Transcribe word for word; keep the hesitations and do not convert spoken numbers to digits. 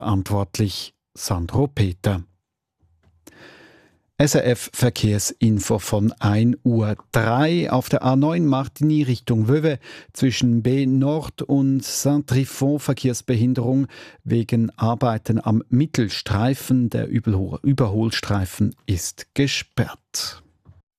Verantwortlich Sandro Peter. S R F Verkehrsinfo von ein Uhr drei auf der A neun Martigny Richtung Vevey zwischen B Nord und Saint-Trifon Verkehrsbehinderung wegen Arbeiten am Mittelstreifen. Der Überholstreifen ist gesperrt.